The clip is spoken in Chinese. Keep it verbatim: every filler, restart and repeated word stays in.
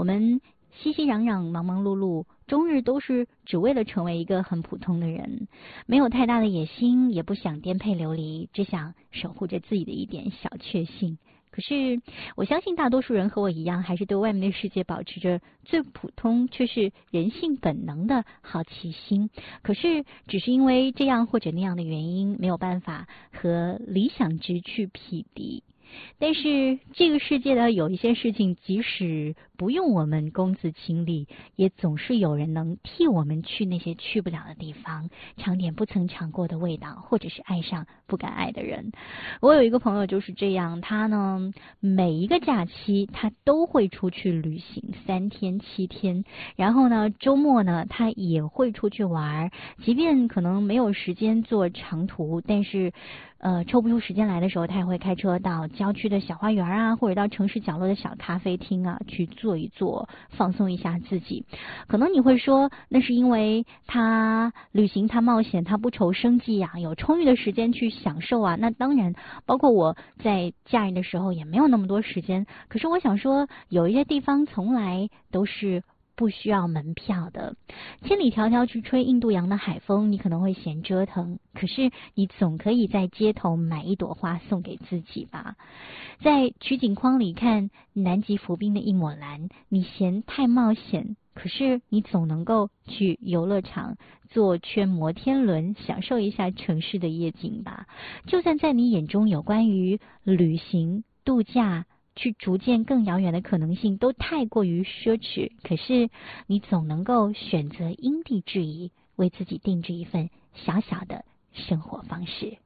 我们熙熙攘攘、忙忙碌碌，终日都是只为了成为一个很普通的人，没有太大的野心，也不想颠沛流离，只想守护着自己的一点小确幸。可是我相信大多数人和我一样，还是对外面的世界保持着最普通却是人性本能的好奇心。可是只是因为这样或者那样的原因，没有办法和理想值去匹敌。但是这个世界呢，有一些事情即使不用我们公子亲历，也总是有人能替我们去那些去不了的地方，尝点不曾尝过的味道，或者是爱上不敢爱的人。我有一个朋友就是这样，他呢每一个假期他都会出去旅行三天七天，然后呢周末呢他也会出去玩，即便可能没有时间做长途，但是呃，抽不出时间来的时候，他也会开车到郊区的小花园啊，或者到城市角落的小咖啡厅啊，去坐一坐，放松一下自己。可能你会说，那是因为他旅行、他冒险、他不愁生计啊，有充裕的时间去享受啊。那当然，包括我在假日的时候也没有那么多时间。可是我想说，有一些地方从来都是不需要门票的。千里迢迢去吹印度洋的海风，你可能会嫌折腾，可是你总可以在街头买一朵花送给自己吧。在取景框里看南极浮冰的一抹蓝，你嫌太冒险，可是你总能够去游乐场坐圈摩天轮，享受一下城市的夜景吧。就算在你眼中有关于旅行、度假去逐渐更遥远的可能性都太过于奢侈，可是你总能够选择因地制宜，为自己定制一份小小的生活方式。